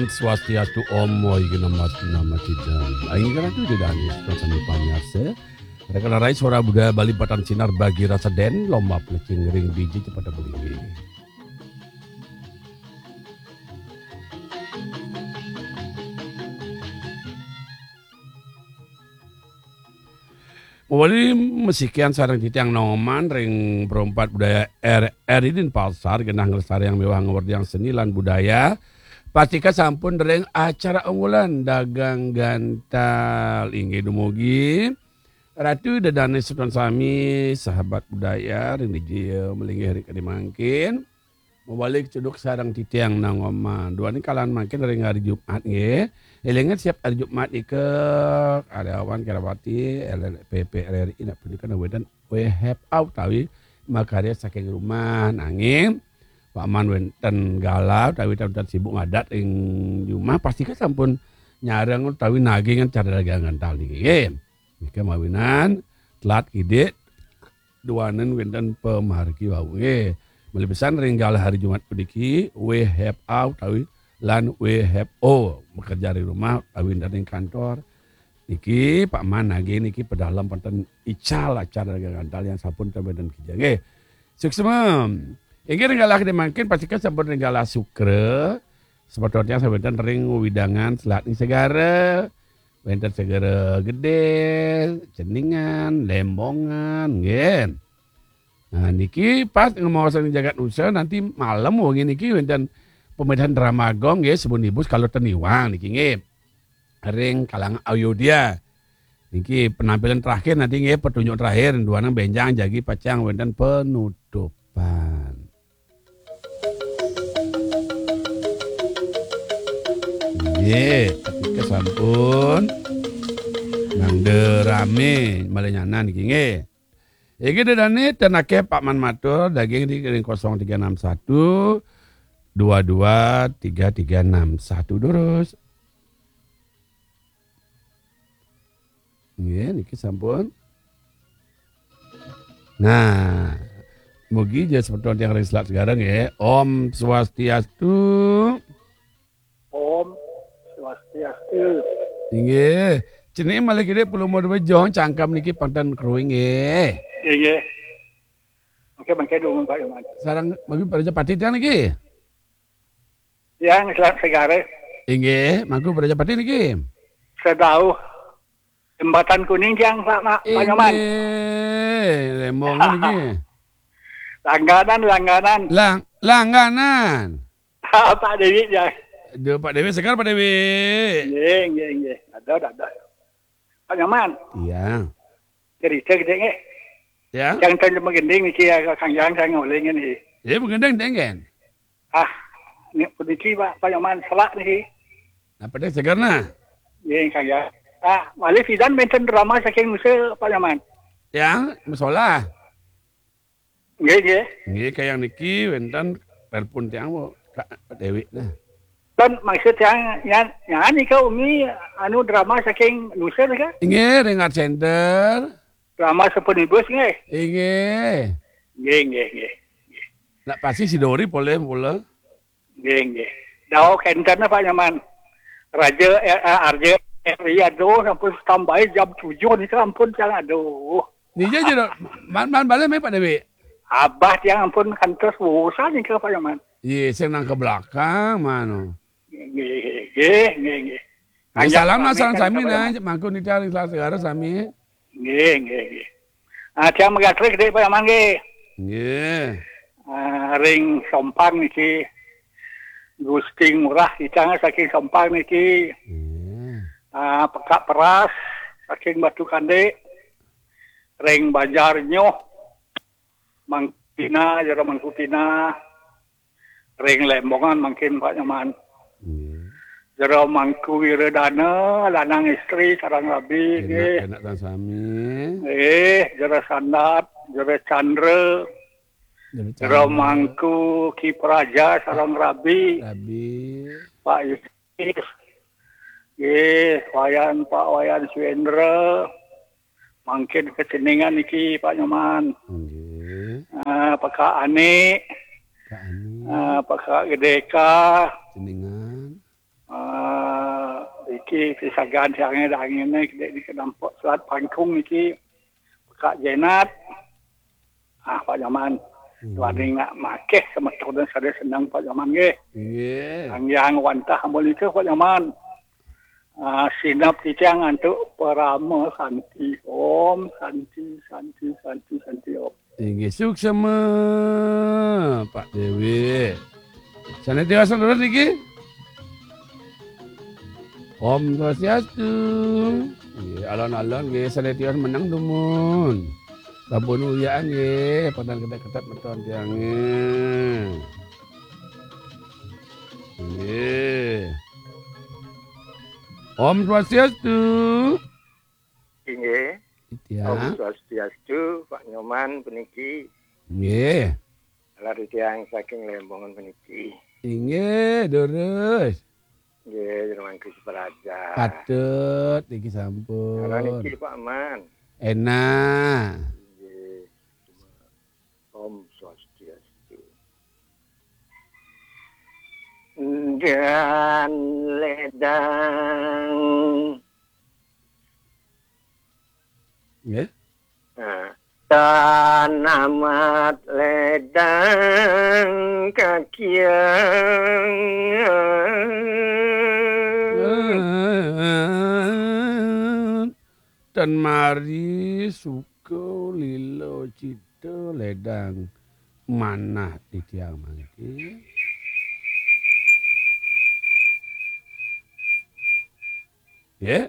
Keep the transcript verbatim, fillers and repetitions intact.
Swastiastu Om Waigenamati Nama Cidam. Aing kana tu didanis kasani panyarse. Rekana rai suara budaya Bali Patan Sinar bagi rasa den lomba plecing ring biji cepat belingi. Wali mesikian sarang titiang noman ring perempat budaya R Eridin Pasar genah ngelestari yang mewah ngewerdi yang seni lan budaya. Pastikan sampun dereng acara unggulan dagang gantal inggih dumugi Ratu Dedane Sultan Sami sahabat budaya ring di melinggih hari kadimangkin membalik ceduk sarang titiang nang oma dua ini kalan makin ring hari Jumat nggih. Elingan siap hari Jumat ike karyawan Kerawati L L P P R R I nak pendidikan wedan we have out tawi makarya saking rumah nanging Pak Man wenten galau tawi tawi sibuk ngadat ing rumah pasti kan sampun nyarang tawi naging kan cara dagangan tali nggih. Mika mawinan telat ide duanen wenten pemargi wau nggih. Meli pesan ring galah hari Jumat pediki we have out tawi lan W H O bekerja di rumah awin dari kantor niki Pak Man nagi niki pedalam penten ical acara dagangan yang sampun sampai dan kijang nggih suksem iki ringgalah dimangkin pastikan sampun ringgalah sukre sebetulnya saben ring widangan selat ing segara wenten segara gede ceningan lembongan nggih. Nah niki pas ngomong jagat usaha nanti malam wengi niki wenten pemilihan drama gong ya sebun ibus kalau teniwang niki nggih. Ring kalangan Ayodhya. Niki penampilan terakhir nanti nggih petunjuk terakhir duanang benjang jagi pacang wenten penutupan. Nggih, ketika sampun nang derame malenyanan niki nggih. Iki dedane tenake Pak Man matur daging di ring nol tiga enam satu dua dua tiga tiga enam satu terus. Nggih niki sampun. Nah, mugi je seperti yang ring selat sekarang ya. Om Swastiastu. Om Swastiastu. Nggih. Ceniki malih kene perlu model bejo cangkam niki panten kruing nggih. Nggih. Oke mangke dulu Pak Iman. Sareng bagi pada pati tiang niki. Yang selat segare. Inggih, mangku pada pati niki. Sedau jembatan kuning yang Pak Pak Nyoman. Inggih, lemong niki. Langganan langganan. Lang langganan. Pak Dewi ya. Aduh Pak Dewi segar Pak Dewi. Nggih nggih nggih. Ada ada. Pak Nyoman. Iya. Cerita gede nggih. Ya. Yang tanya mengending niki ya Kang Yang saya ngoling ini. Ya mengendeng dengen. Ah, ini niki Pak Pak Nyoman selak niki. Apa deh segarna? Nggih Kang Yang. Ah, malih sidan menten drama saking Nusa Pak Nyoman. Ya, musola. Nggih nggih. Nggih kayak niki wenten telepon tiang mo Pak Dewi nah. Dan maksud yang yang yang ini kau umi anu drama saking Nusa kan? Inggih ringat center. Drama sepenibus nggih. Inggih. Nggih nggih nggih. Nak pasti si Dori boleh boleh. Nggih nggih. Dao kentana Pak Nyaman. Raja eh, Arja Ria aduh sampun tambah jam tujuh ni ampun jangan aduh. Ni je je man man balik mai Pak Dewi. Abah yang ampun kantor susah ni ke Pak Nyaman. Iya, saya nang ke belakang mana. Nggih nggih nggih nggih. Ay, salam lah salam sami nah, mangku ni cari salah segara sami. Nggih nggih nggih. Ah tiang megatrik dek Pak Nyaman nggih. Nggih. Ah ring sompang niki. Gusting murah kita saking sompang niki. Hmm. Ah pekak peras saking Batu Kande. Ring Banjar nyoh. Mangkina jero mangkutina. Ring Lembongan mungkin Pak Nyaman. Hmm. Jero mangku wiradana lanang istri sareng rabi nggih. Enak dan sami. Eh jero sandat, jero candra. Jero mangku Ki Praja sareng rabi. Rabi. Pak Yusuf. Nggih, wayan Pak Wayan Suendra. Mungkin keceningan niki Pak Nyoman. Nggih. Ah Pak Ani. Kak Ani. Ah Pak Gedeka. Ceningan. Ah iki pisagan siangnya dangene gede di kedampok selat pangkung iki Kak Jenat. Ah Pak Jaman. Wani nak makeh sama tudan sada senang Pak Jaman ge. Nggih. Ang yang wantah ambul itu Pak Jaman. Ah sinap titiang antuk parama santi om santi santi santi santi om. Nggih suksema Pak Dewi. Sana dewasa lurus iki. Om Swastiastu. Nggih, alon-alon nggih sanetios menang dumun. Sampun uyaan nggih, padang ketat-ketat meton tiange. Nggih. Om Swastiastu. Inggih. Ya. Om Swastiastu, Pak Nyoman puniki. Nggih. Lari tiang saking Lembongan puniki. Inggih, terus. Nggih, rumah Kris Praja. Patut iki sampun. Kalau niki Pak Man. Enak. Nggih. Om Swastiastu. Dan ledang. Nggih. Nah, tanamat ledang kakiang. Dan mari suko lilo cito ledang manah di tiang mangki. Ya.